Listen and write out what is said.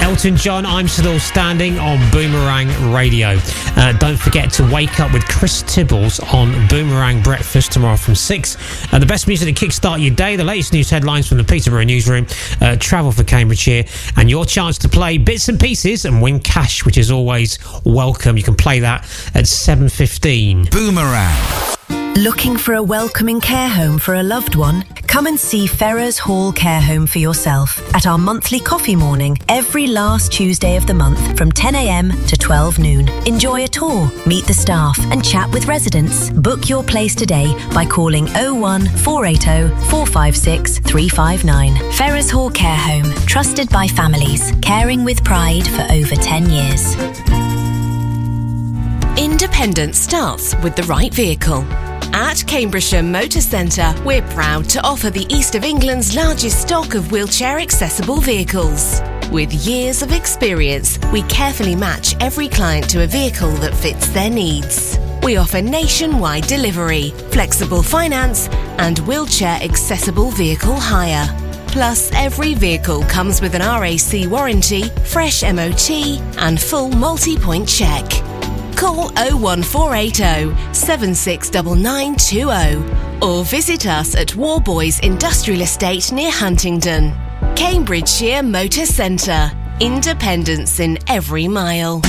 Elton John, I'm Still Standing on Boomerang Radio. Don't forget to wake up with Chris Tibbles on Boomerang Breakfast tomorrow from 6. The best music to kickstart your day, the latest news headlines from the Peterborough newsroom, travel for Cambridgeshire, and your chance to play bits and pieces and win cash, which is always welcome. You can play that at 7:15. Boomerang. Looking for a welcoming care home for a loved one? Come and see Ferrers Hall Care Home for yourself at our monthly coffee morning every last Tuesday of the month from 10 a.m. to 12 noon. Enjoy a tour, meet the staff and chat with residents. Book your place today by calling 01 480 456 359. Ferrers Hall Care Home, trusted by families, caring with pride for over 10 years. Independence starts with the right vehicle. At Cambridgeshire Motor Centre, we're proud to offer the East of England's largest stock of wheelchair-accessible vehicles. With years of experience, we carefully match every client to a vehicle that fits their needs. We offer nationwide delivery, flexible finance, and wheelchair-accessible vehicle hire. Plus, every vehicle comes with an RAC warranty, fresh MOT, and full multi-point check. Call 01480 769920 or visit us at Warboys Industrial Estate near Huntingdon. Cambridgeshire Motor Centre. Independence in every mile.